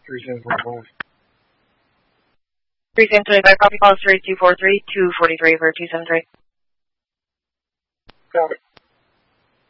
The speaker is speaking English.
3725. 3725, copy call 3243, 243 for 273. Got it.